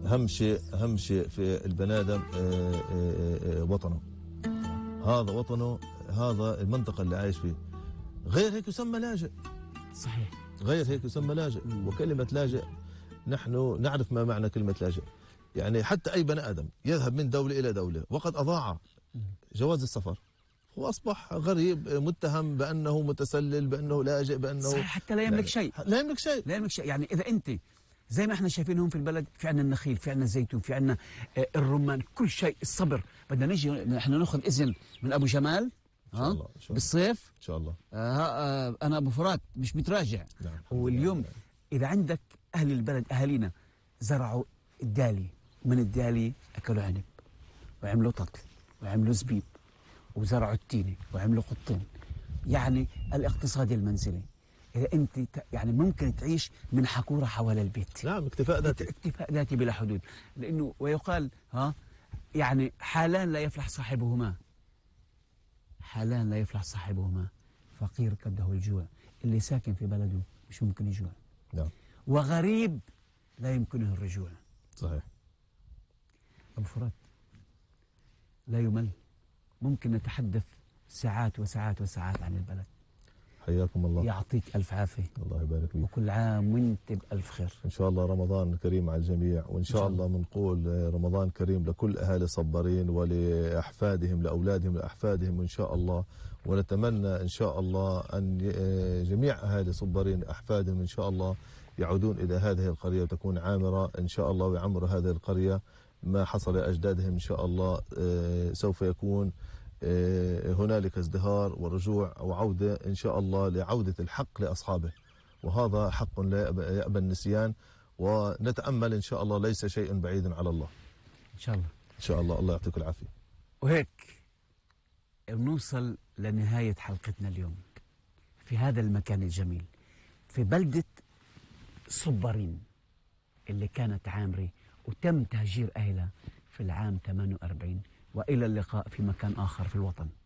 أهم شيء في البني آدم وطنه. هذا وطنه، هذا المنطقة اللي عايش فيه. غير هيك يسمى لاجئ. صحيح. غير هيك يسمى لاجئ. وكلمة لاجئ نحن نعرف ما معنى كلمة لاجئ. يعني حتى أي بني آدم يذهب من دولة إلى دولة وقد أضاع جواز السفر، هو أصبح غريب، متهم بأنه متسلل، بأنه لاجئ، بأنه صحيح. حتى لا يملك شيء. لا يملك شيء. لا يملك شيء. يعني إذا أنت زي ما احنا شايفين هون في البلد، في عندنا النخيل، في عندنا الزيتون، في عندنا الرمان، كل شيء. الصبر. بدنا نجي احنا ناخذ إذن من أبو جمال إن شاء الله. بالصيف إن شاء الله. أنا أبو فرات مش متراجع. نعم. واليوم إذا عندك أهل البلد، أهالينا زرعوا الدالي، من الدالي أكلوا عنب وعملوا ططل وعملوا زبيب وزرعوا التينة وعملوا قطين. يعني الاقتصاد المنزلي، إذا أنت يعني ممكن تعيش من حكورة حول البيت. نعم، اكتفاء ذاتي. اكتفاء ذاتي بلا حدود. لأنه ويقال يعني حالان لا يفلح صاحبهما، حالان لا يفلح صاحبهما، فقير كده الجوع، اللي ساكن في بلده مش ممكن يجوع. نعم. وغريب لا يمكنه الرجوع. صحيح. أبو فرات لا يمل، ممكن نتحدث ساعات وساعات وساعات عن البلد. حياكم الله. يعطيك ألف عافية. الله يبارك فيك. وكل عام وانت بألف خير. إن شاء الله رمضان كريم على الجميع، وإن شاء الله بنقول رمضان كريم لكل أهالي صبارين ولأحفادهم، لأولادهم، لأحفادهم إن شاء الله. ونتمنى إن شاء الله أن جميع أهالي صبارين أحفادهم إن شاء الله يعودون إلى هذه القرية وتكون عامرة إن شاء الله، ويعمر هذه القرية ما حصل لأجدادهم إن شاء الله. سوف يكون هنالك ازدهار ورجوع وعودة إن شاء الله لعودة الحق لأصحابه، وهذا حق لا يأبى النسيان. ونتأمل إن شاء الله ليس شيء بعيد على الله. إن شاء الله. إن شاء الله. الله يعطيك العافية. وهيك بنوصل لنهاية حلقتنا اليوم في هذا المكان الجميل في بلدة صبارين اللي كانت عامرة وتم تهجير أهلها في العام 48. وإلى اللقاء في مكان آخر في الوطن.